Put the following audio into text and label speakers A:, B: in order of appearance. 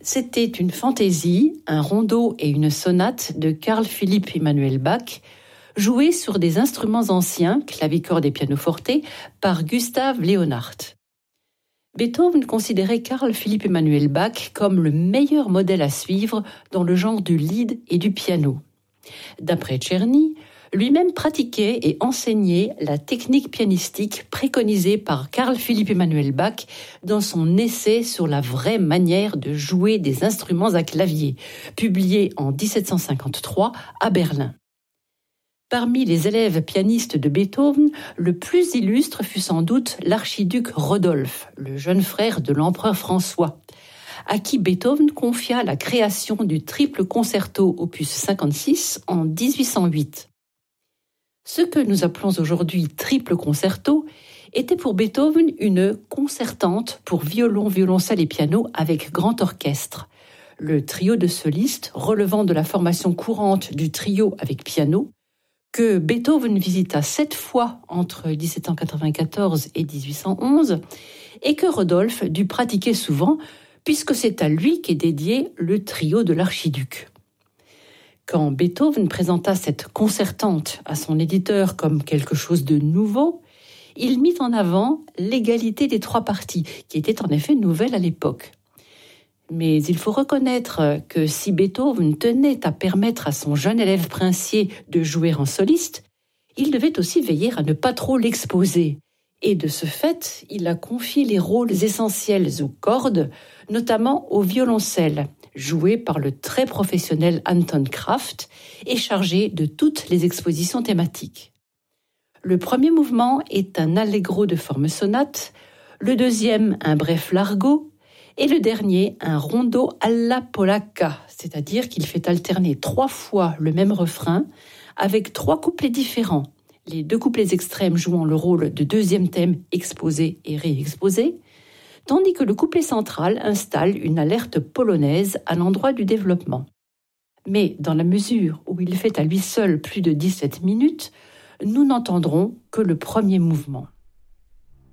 A: C'était une fantaisie, un rondo et une sonate de Carl Philipp Emanuel Bach, joués sur des instruments anciens, clavicorde et pianoforte, par Gustav Leonhardt. Beethoven considérait Carl Philipp Emanuel Bach comme le meilleur modèle à suivre dans le genre du lied et du piano. D'après Czerny, lui-même pratiquait et enseignait la technique pianistique préconisée par Carl Philipp Emanuel Bach dans son essai sur la vraie manière de jouer des instruments à clavier, publié en 1753 à Berlin. Parmi les élèves pianistes de Beethoven, le plus illustre fut sans doute l'archiduc Rodolphe, le jeune frère de l'empereur François, à qui Beethoven confia la création du triple concerto opus 56 en 1808. Ce que nous appelons aujourd'hui triple concerto était pour Beethoven une concertante pour violon, violoncelle et piano avec grand orchestre. Le trio de solistes relevant de la formation courante du trio avec piano, que Beethoven visita 7 fois entre 1794 et 1811 et que Rodolphe dut pratiquer souvent puisque c'est à lui qu'est dédié le trio de l'archiduc. Quand Beethoven présenta cette concertante à son éditeur comme quelque chose de nouveau, il mit en avant l'égalité des 3 parties, qui était en effet nouvelle à l'époque. Mais il faut reconnaître que si Beethoven tenait à permettre à son jeune élève princier de jouer en soliste, il devait aussi veiller à ne pas trop l'exposer. Et de ce fait, il a confié les rôles essentiels aux cordes, notamment au violoncelle, joué par le très professionnel Anton Kraft et chargé de toutes les expositions thématiques. Le premier mouvement est un allegro de forme sonate, le deuxième un bref largo, et le dernier un rondo alla polacca, c'est-à-dire qu'il fait alterner 3 fois le même refrain avec 3 couplets différents, les 2 couplets extrêmes jouant le rôle de deuxième thème exposé et réexposé, tandis que le couplet central installe une alerte polonaise à l'endroit du développement. Mais dans la mesure où il fait à lui seul plus de 17 minutes, nous n'entendrons que le premier mouvement.